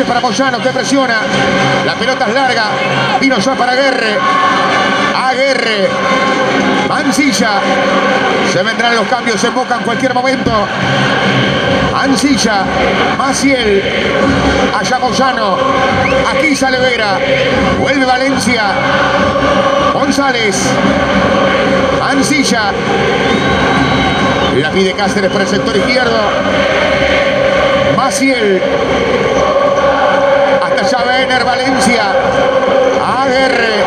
pase para Moyano, que presiona. La pelota es larga. Vino ya para Aguerre. Aguerre. Mancilla. Se vendrán los cambios en Boca en cualquier momento. Mancilla. Maciel. Allá Moyano. Aquí sale Vera. Vuelve Valencia. González. Mancilla. La pide Cáceres por el sector izquierdo. Maciel. Hasta allá Vener, Valencia. Aguerre.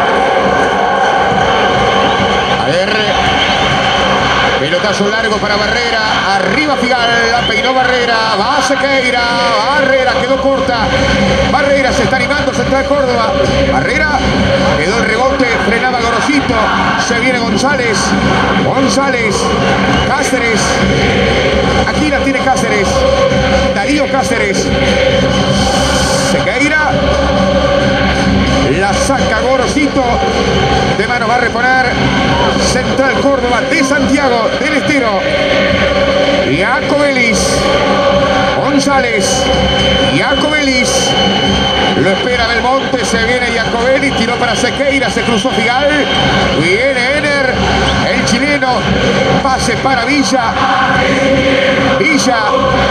Aguerre. Pelotazo largo para Barrera. Arriba Figal. La peinó Barrera. Va Sequeira. Barrera quedó corta. Barrera se está animando. Central Córdoba. Barrera. Quedó el rebote. Frenaba Gorosito. Se viene González. González. Cáceres. Aquí la tiene Cáceres. Darío Cáceres. Sequeira. La saca Gorosito. De mano va a reponer Central Córdoba de Santiago del Estero. Iacobelis. González. Iacobelis. Lo espera Belmonte. Se viene Iacobelis. Tiró para Sequeira. Se cruzó Figal. Viene Ener. El chileno. Pase para Villa. Villa.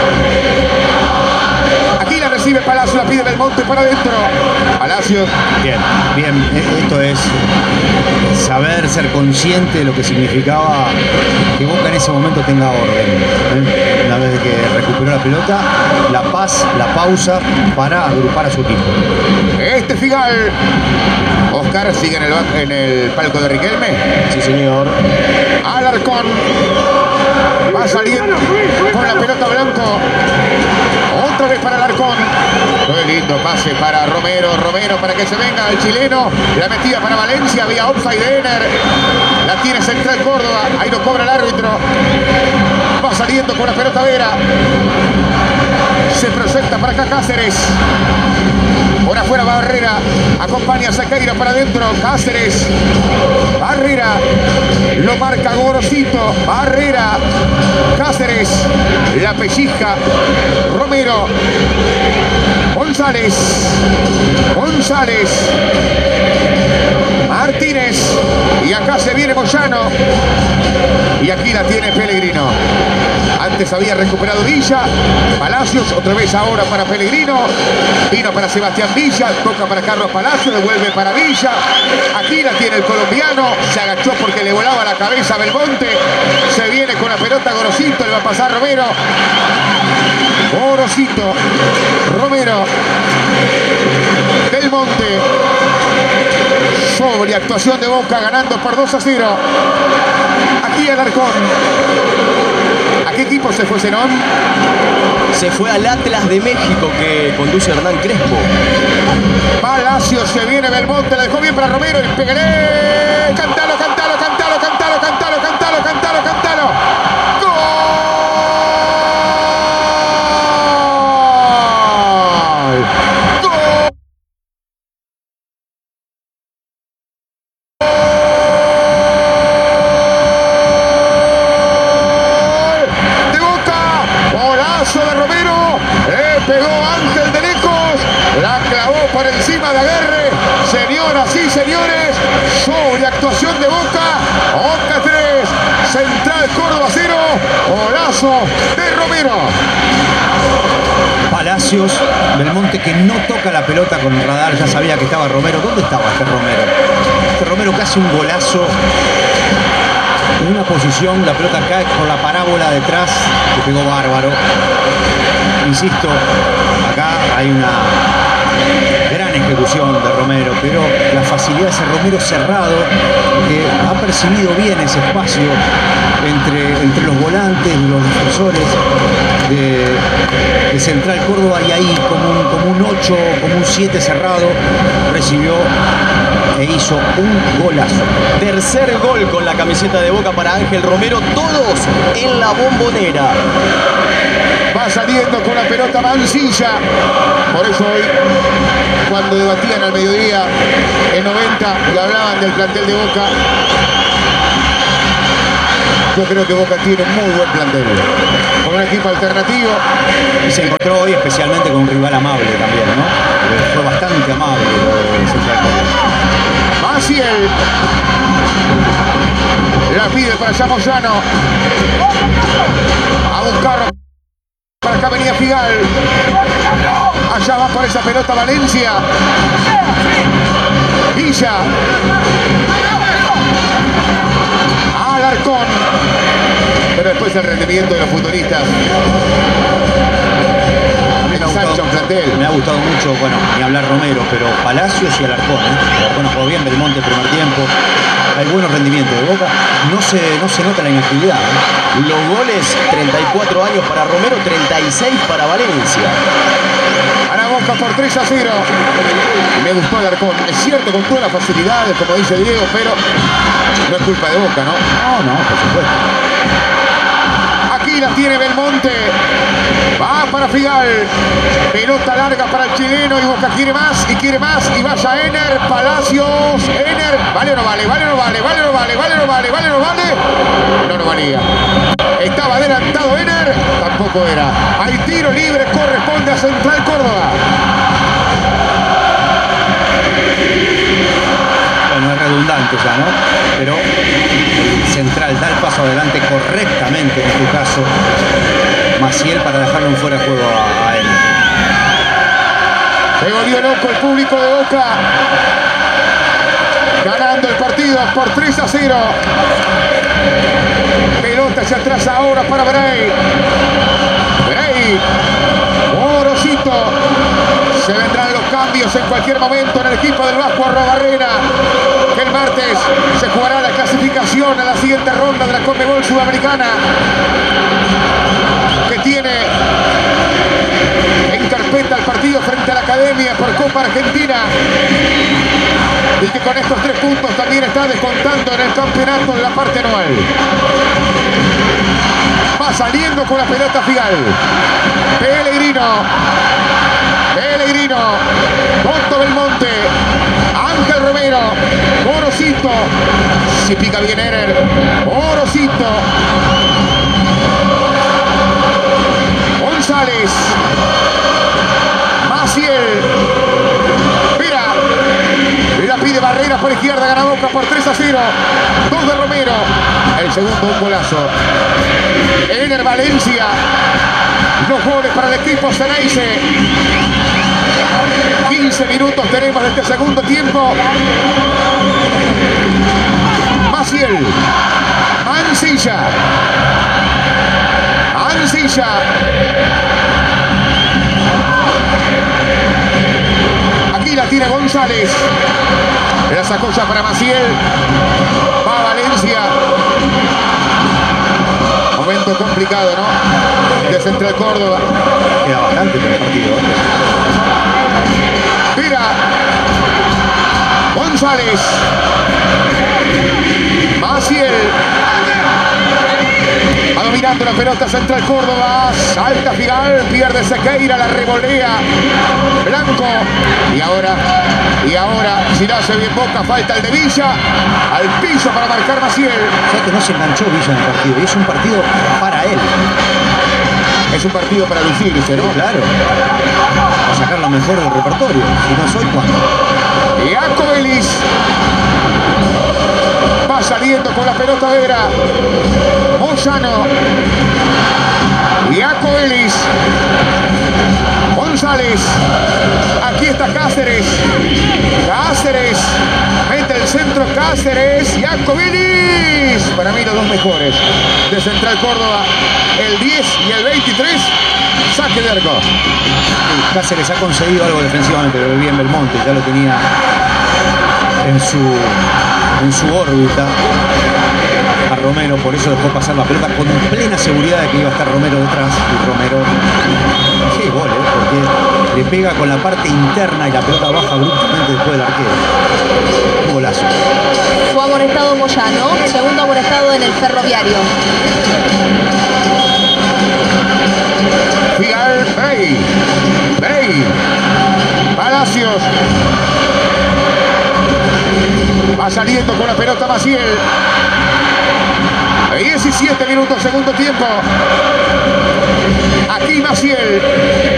Aquí la recibe Palacio, la pide Belmonte para adentro. Palacio. Bien, bien. Esto es saber, ser consciente de lo que significaba que Boca en ese momento tenga orden. Una vez que recuperó la pelota, la paz, la pausa para agrupar a su equipo. Este Figal. Oscar sigue en el palco de Riquelme. Sí, señor. Alarcón. Va saliendo con la pelota Blanco. Otra vez para Alarcón. Qué lindo pase para Romero. Romero para que se venga el chileno. La metida para Valencia. Vía offside de Ener. La tiene Central Córdoba. Ahí lo cobra el árbitro. Va saliendo con la pelota Vera. Se proyecta para acá Cáceres. Por afuera Barrera. Acompaña a Sequeira para adentro. Cáceres. Barrera. Lo marca Gorosito. Barrera. Cáceres. La pellizca. Romero. González. González. Martínez. Y acá se viene Moyano. Y aquí la tiene Pellegrino. Antes había recuperado Villa. Palacios, otra vez ahora para Pellegrino. Vino para Sebastián Villa. Toca para Carlos Palacios. Devuelve para Villa. Aquí la tiene el colombiano. Se agachó porque le volaba la cabeza a Belmonte. Se viene con la pelota Gorosito. Le va a pasar Romero. Gorosito. Romero. Belmonte. Sobre actuación de Boca, ganando por 2-0. Aquí Alarcón. ¿A qué equipo se fue Zenón? Se fue al Atlas de México, que conduce Hernán Crespo. Palacio, se viene Belmonte, la dejó bien para Romero. El pegaré. Cántalo, cántalo, cántalo, cántalo, cántalo, cántalo, cántalo, cántalo. ¡Gol! Por encima de Aguerre, señoras y señores, sobre actuación de Boca, Boca 3, Central Córdoba 0, golazo de Romero. Palacios, Belmonte que no toca la pelota con el radar, ya sabía que estaba Romero. ¿Dónde estaba este Romero? Este Romero casi un golazo. En una posición, la pelota cae con la parábola detrás, que pegó bárbaro. Insisto, acá hay una gran ejecución de Romero, pero la facilidad de ese Romero cerrado, que ha percibido bien ese espacio entre los volantes, los defensores de Central Córdoba, y ahí como un 8, como un 7 cerrado, recibió e hizo un golazo. Tercer gol con la camiseta de Boca para Ángel Romero, todos en la Bombonera. Va saliendo con la pelota Mancilla. Por eso hoy, cuando debatían al mediodía en 90 y hablaban del plantel de Boca, Yo creo que Boca tiene un muy buen plantel. Con un equipo alternativo. Y se encontró hoy especialmente con un rival amable también, ¿no? Fue bastante amable Central Córdoba. Maciel. La pide para Moyano. A buscar. Para acá venía Figal. Allá va por esa pelota Valencia. Villa. Alarcón. Pero después el rendimiento de los futbolistas. Me ha gustado mucho, bueno, ni hablar Romero, pero Palacios y Alarcón. Alarcón jugó bien, Belmonte primer tiempo. Hay buenos rendimientos de Boca. No se nota la inactividad. Los goles, 34 años para Romero, 36 para Valencia. Ahora Boca por 3-0. Me gustó Alarcón. Es cierto, con todas las facilidades, como dice Diego, pero no es culpa de Boca, ¿no? No, por supuesto. Aquí la tiene Belmonte. Va para Figal. Pelota larga para el chileno y Boca quiere más y quiere más. Y vaya Ener, Palacios, Ener. ¿Vale o no vale? ¿Vale o no vale? ¿Vale o no vale? ¿Vale o no vale? ¿Vale o no vale? No valía. Estaba adelantado Ener. Tampoco era. Hay tiro libre, corresponde a Central Córdoba. Bueno, es redundante ya, ¿no? Pero el Central da el paso adelante correctamente en este caso. Maciel para dejarle un fuera de juego a él. Se volvió loco el público de Boca. Ganando el partido por 3-0. Pelota hacia atrás ahora para Bray. Morosito. Se vendrán los cambios en cualquier momento en el equipo del Vasco Arrobarrena, que el martes se jugará la clasificación a la siguiente ronda de la Conmebol Sudamericana, que tiene en carpeta el partido frente a la Academia por Copa Argentina, y que con estos 3 puntos también está descontando en el campeonato de la parte anual. Va saliendo con la pelota Figal. Pellegrino, Ponto Belmonte, Ángel Romero, Morosito, si pica bien Ener, Morosito, González, Maciel, mira, la pide Barreras por izquierda, gana Boca por 3-0, 2 de Romero, el segundo un golazo, Ener Valencia, 2 goles para el equipo Ceneice. 15 minutos tenemos de este segundo tiempo. Maciel. Mancilla. Aquí la tira González. La sacó ya para Maciel. Va Valencia. Momento complicado, ¿no? De Central Córdoba. Queda bastante por el partido. Mira. González. Maciel. Va dominando la pelota Central Córdoba. Salta Figal. Pierde Sequeira. La revolea. Blanco. Y ahora, si la hace bien Boca, falta el de Villa. Al piso para marcar Maciel. O sea que no se enganchó Villa en el partido. Y es un partido para él. Es un partido para lucirse, ¿no? Sí, claro. Para sacar lo mejor del repertorio. Si no soy, ¿cuándo? Jacobelis. Va saliendo con la pelota Vera. Moyano. Jacobelis. González. Aquí está Cáceres. Mete el centro Cáceres. Jacobelis. Para mí los 2 mejores de Central Córdoba. El 10 y el 23. Saque de arco. Cáceres ha conseguido algo defensivamente, pero bien Belmonte ya lo tenía en su órbita a Romero, por eso dejó pasar la pelota con plena seguridad de que iba a estar Romero detrás, y Romero, qué gol, porque le pega con la parte interna y la pelota baja abruptamente después del arquero. Un golazo. Fue amonestado Moyano, segundo amonestado en el Ferroviario. Figal, Bray, Palacios. Va saliendo con la pelota Maciel. 17 minutos, segundo tiempo. Aquí Maciel.